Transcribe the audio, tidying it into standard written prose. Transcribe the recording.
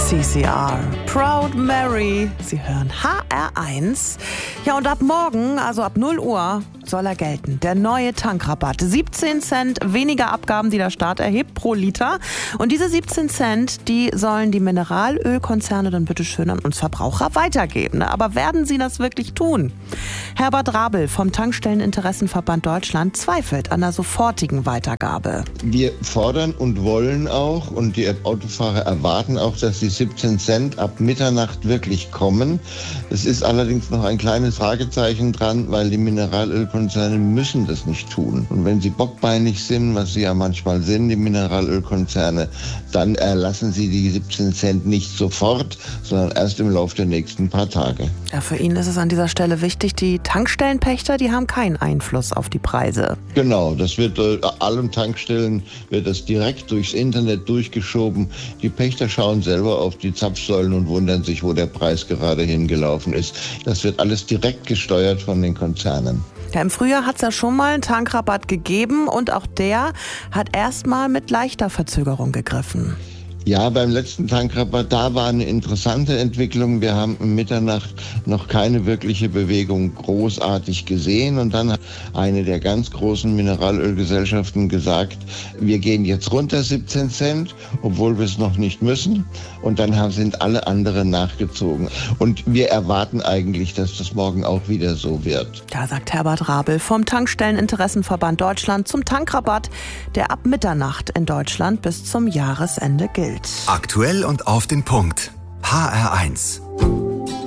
CCR, Proud Mary. Sie hören HR1. Ja, und ab morgen, also ab 0 Uhr, soll er gelten. Der neue Tankrabatt. 17 Cent weniger Abgaben, die der Staat erhebt pro Liter. Und diese 17 Cent, die sollen die Mineralölkonzerne dann bitte schön an uns Verbraucher weitergeben. Aber werden sie das wirklich tun? Herbert Rabel vom Tankstelleninteressenverband Deutschland zweifelt an der sofortigen Weitergabe. Wir fordern und wollen auch, und die Autofahrer erwarten auch, dass die 17 Cent ab Mitternacht wirklich kommen. Es ist allerdings noch ein kleines Fragezeichen dran, weil die Mineralölkonzerne müssen das nicht tun. Und wenn sie bockbeinig sind, was sie ja manchmal sind, die Mineralölkonzerne, dann erlassen sie die 17 Cent nicht sofort, sondern erst im Laufe der nächsten paar Tage. Ja, für ihn ist es an dieser Stelle wichtig, die Tankstellenpächter, die haben keinen Einfluss auf die Preise. Genau, das wird allen Tankstellen wird das direkt durchs Internet durchgeschoben. Die Pächter schauen selber auf die Zapfsäulen und wundern sich, wo der Preis gerade hingelaufen ist. Das wird alles direkt gesteuert von den Konzernen. Ja, im Frühjahr hat es ja schon mal einen Tankrabatt gegeben und auch der hat erstmal mit leichter Verzögerung gegriffen. Ja, beim letzten Tankrabatt, da war eine interessante Entwicklung. Wir haben um Mitternacht noch keine wirkliche Bewegung großartig gesehen. Und dann hat eine der ganz großen Mineralölgesellschaften gesagt, wir gehen jetzt runter 17 Cent, obwohl wir es noch nicht müssen. Und dann sind alle anderen nachgezogen. Und wir erwarten eigentlich, dass das morgen auch wieder so wird. Da sagt Herbert Rabel vom Tankstelleninteressenverband Deutschland zum Tankrabatt, der ab Mitternacht in Deutschland bis zum Jahresende gilt. Aktuell und auf den Punkt. HR1.